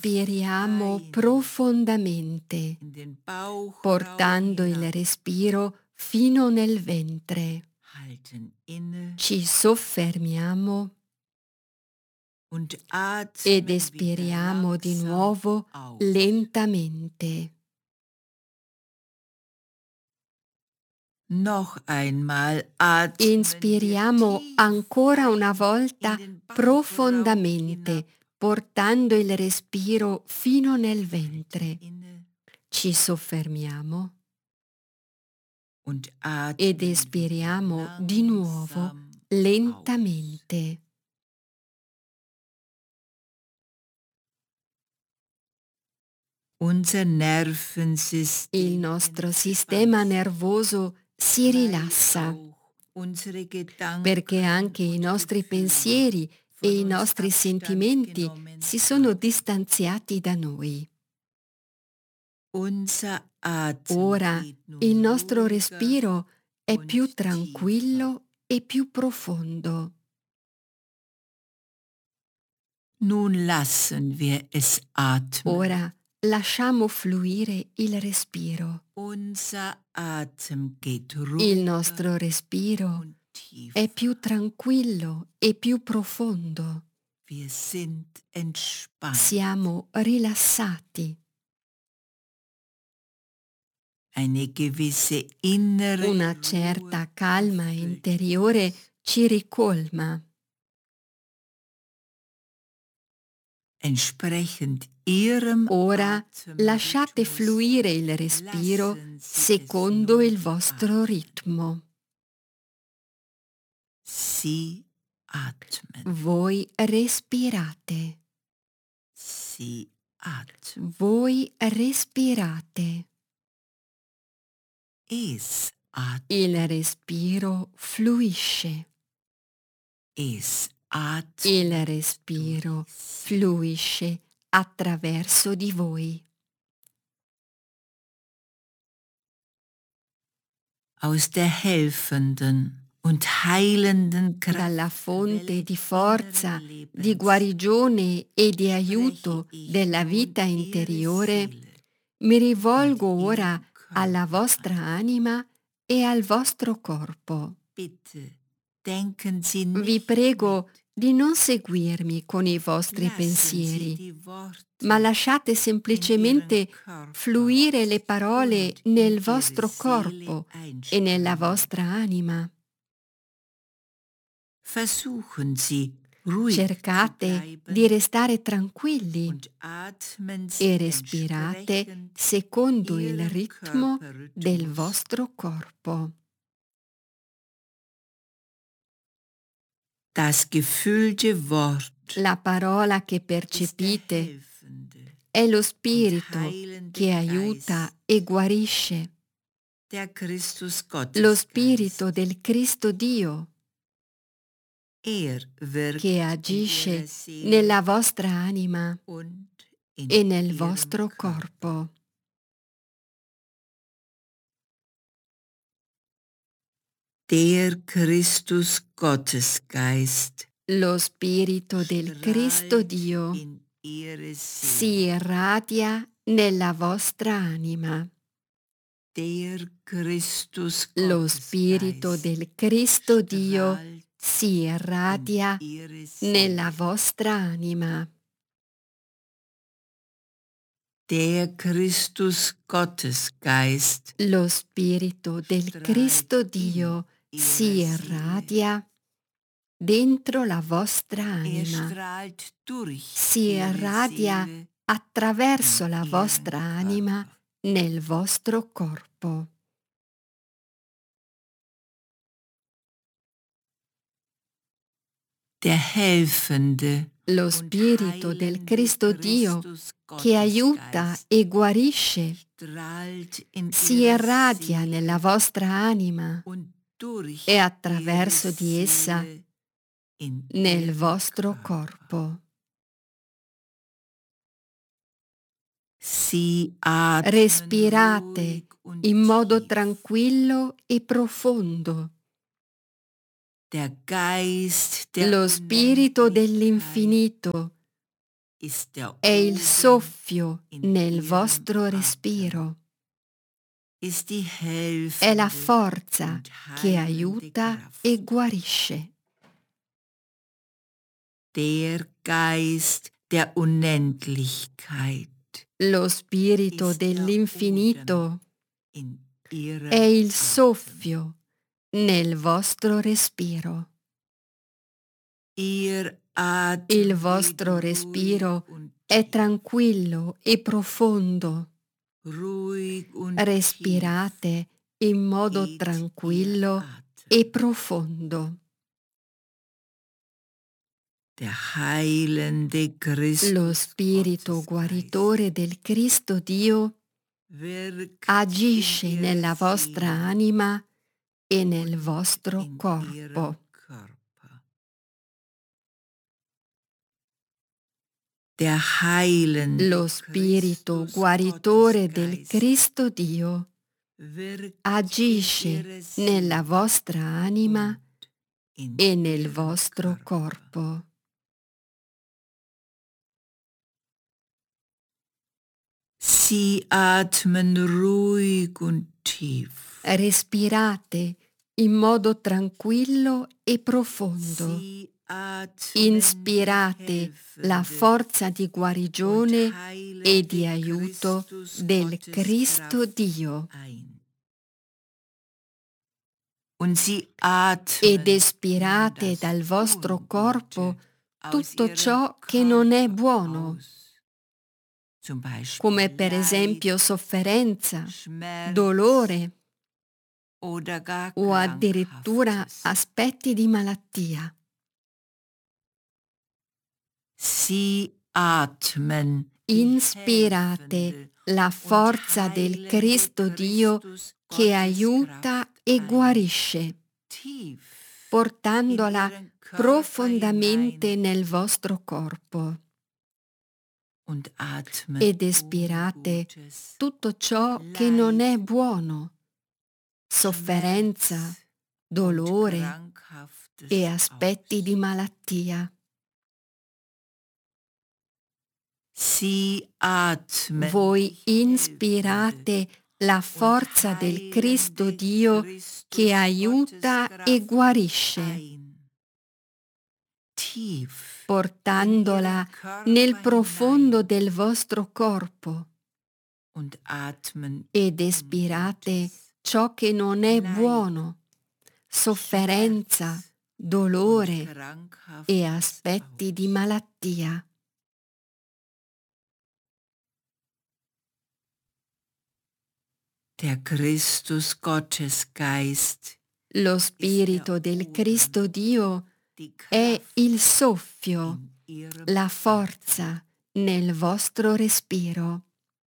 Respiriamo ein profondamente, in den Bauchraum portando il hinein, respiro fino nel ventre. halten inne Ci soffermiamo und ed atmen wieder espiriamo di langsam nuovo aus. lentamente. Noch einmal atmen wir Inspiriamo tief ancora una ein in volta den Bauchraum hinab, profondamente, portando il respiro fino nel halten ventre. inne Ci soffermiamo und ed atmen wieder espiriamo di nuovo langsam aus. lentamente. Unser Il Nervensystem nostro entspannt sistema sich, nervoso si weil rilassa, auch unsere perché Gedanken anche i und nostri Gefühle pensieri von e i uns nostri Abstand sentimenti genommen si sono haben. distanziati da noi. Unser Atem Ora geht il nun nostro ruhiger respiro è più und tiefer. tranquillo e più profondo. Nun lassen wir es atmen. Ora lasciamo fluire il respiro. Unser Atem geht Il ruhiger nostro respiro und è tiefer. più tranquillo e più profondo. Wir sind entspannt. Siamo rilassati. Eine gewisse innere Una Ruhe certa calma erfüllt interiore uns. ci ricolma. Entsprechend ihrem Ora lasciate Atemrhythmus fluire il respiro lassen Sie es secondo il nun vostro atmen. ritmo. Sie atmen. Voi respirate. Sie atmen. Voi respirate. Es Il atmet. respiro fluisce. Es Il atmet respiro durch Sie. fluisce attraverso di voi. Aus der helfenden und heilenden Dalla fonte Kraftquelle di inneren forza, di Lebens guarigione e di spreche aiuto ich della nun vita Ihre interiore, Seele mi und rivolgo ora Ihren alla Körper vostra an. anima e al vostro corpo. Bitte denken Sie Vi nicht prego mit. di non seguirmi con i vostri Lassen Sie pensieri, die ma Worte lasciate in Ihren semplicemente Körper fluire le parole und in nel Ihre vostro Seele corpo e nella einströmen. vostra anima. Versuchen Sie, ruhig zu Cercate di bleiben restare tranquilli und atmen e Sie respirate entsprechend secondo il Ihrem ritmo del Körperrhythmus. vostro corpo. Das gefüllte Wort La parola che ist der percepite helfende è lo und spirito heilende che aiuta Geist, e guarisce, der Christus lo spirito Gottesgeist. del Cristo Dio che Wirkt in agisce Ihrer Seele nella vostra anima und in e nel Ihrem vostro Körper. corpo. Der Christus Gottesgeist Lo spirito del Cristo strahlt Dio in Ihre si Seele. irradia nella vostra anima. Der Christus Lo spirito Gottesgeist del Cristo Dio strahlt si in irradia Ihre nella Seele. vostra anima. Der Christus Gottesgeist Lo spirito del strahlt Cristo in Dio si Ihrer Seele. irradia dentro la vostra Er anima, strahlt durch si Ihre irradia Seele in attraverso la Ihren vostra anima Körper. nel vostro corpo. Der helfende Lo und spirito del heilende Cristo Dio Christus che aiuta Gottesgeist e guarisce strahlt in si Ihre irradia nella Seele vostra anima und e durch Ihre attraverso di essa Seele in nel Ihren vostro Körper. corpo. Sie atmen Respirate ruhig und in modo tief. tranquillo e profondo. Der Geist der Lo spirito Unendlichkeit dell'infinito è il soffio nel vostro respiro, è la forza che aiuta e guarisce. Der Geist der Unendlichkeit Lo spirito dell'infinito in è ihrem il Atem. soffio nel vostro respiro. Ihr Atem Il vostro respiro è tranquillo e profondo. ruhig und Respirate in modo tief geht tranquillo Ihr Atem. e profondo. Der heilende Christus Lo spirito Gottes guaritore del Cristo Dio wirkt agisce in nella ihrer vostra Seele anima e nel und vostro in ihrem corpo. Körper. Der heilende Lo spirito Christus guaritore del Gottesgeist Cristo Dio wirkt in agisce ihrer nella Seele vostra anima und in e nel ihrem vostro Körper. corpo. Sie atmen ruhig und tief. Respirate in modo tranquillo e profondo. Sie atmen Inspirate la forza di guarigione e di aiuto del Cristo Dio und sie ed atmen espirate dal vostro corpo tutto ciò che non è buono, come per esempio sofferenza, dolore o addirittura aspetti di malattia. Sie atmen Inspirate la forza del Cristo Dio che aiuta e guarisce, portandola profondamente nel vostro corpo ed espirate tutto ciò che non è buono, sofferenza, dolore e aspetti di malattia. Voi inspirate la forza del Cristo Dio che aiuta e guarisce, portandola nel profondo del vostro corpo ed espirate ciò che non è buono, sofferenza, dolore e aspetti di malattia. Der Christus Gottesgeist, Lo spirito del Cristo Dio è il soffio, la forza nel vostro respiro.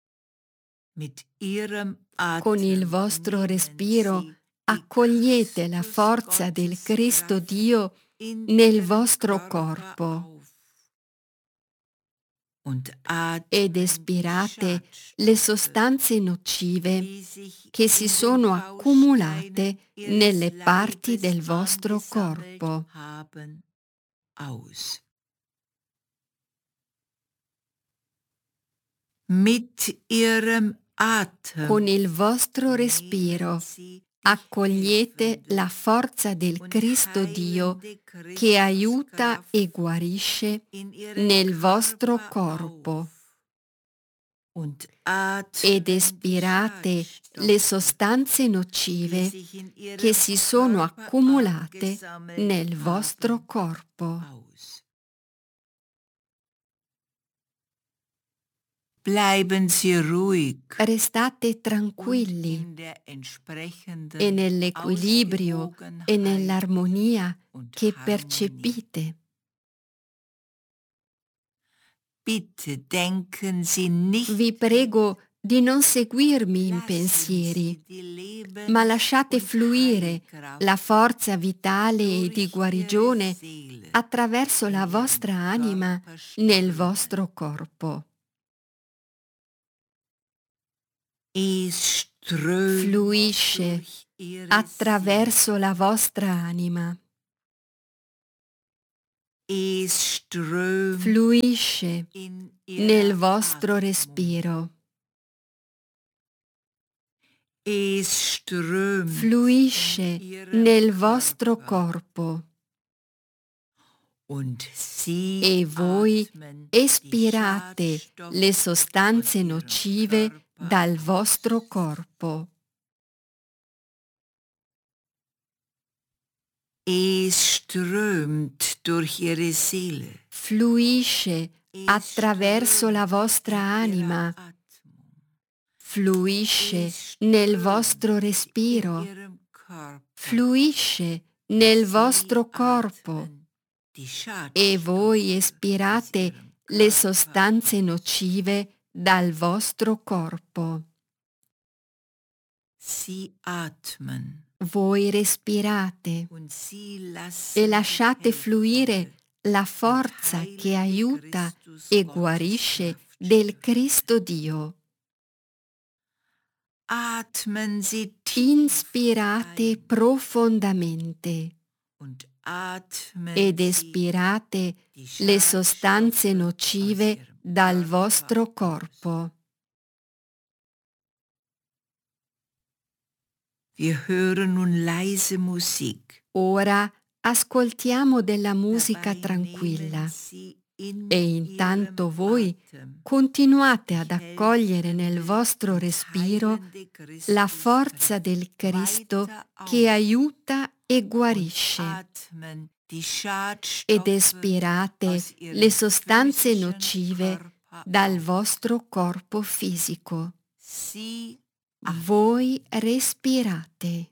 Con il vostro respiro accogliete la forza del Cristo Dio nel vostro corpo ed espirate le sostanze nocive che si sono accumulate nelle parti del vostro corpo. Con il vostro respiro accogliete la forza del Cristo Dio che aiuta e guarisce nel vostro corpo ed espirate le sostanze nocive che si sono accumulate nel vostro corpo. Bleiben Sie ruhig Restate tranquilli e nell'equilibrio e nell'armonia che percepite. Bitte denken Sie nicht, Vi prego di non seguirmi in pensieri, ma lasciate fluire la forza vitale e di guarigione attraverso la vostra anima nel vostro corpo. Fluisce attraverso la vostra anima. Es strömt fluisce in nel ihrer vostro Atmung. respiro, Es strömt fluisce in ihrem nel vostro Körper. corpo Und sie e voi atmen espirate die le Schadstoffe sostanze aus ihrem nocive Körper dal aus. vostro corpo. Es strömt durch ihre Seele. Fluisce Es attraverso la strömt vostra in ihrer anima, Atmung. fluisce Es nel strömt vostro in respiro, ihrem Körper. fluisce nel Sie vostro corpo atmen die e voi Schadstoffe aus espirate ihrem le Körper sostanze aus. nocive dal vostro corpo. Sie atmen Voi respirate und sie e lassen sich lasciate helfen fluire la und forza che heilende aiuta Christus e guarisce Gotteskraft del spüren. Cristo Dio. Atmen Sie tief Inspirate ein profondamente und atmen ed Sie espirate die le sostanze Schadstoffe aus nocive Ihrem dal Körper vostro aus. corpo. Wir hören nun leise Musik. Ora ascoltiamo della musica Dabei tranquilla nehmen Sie in e intanto Ihrem voi Atem continuate ad die accogliere nel helfende vostro und respiro heilende la forza Christuskraft del Cristo weiter che auf aiuta e und guarisce atmen die ed Schadstoffe espirate aus le Ihrem sostanze physischen nocive Körper dal auf. vostro corpo fisico. Sie Voi respirate.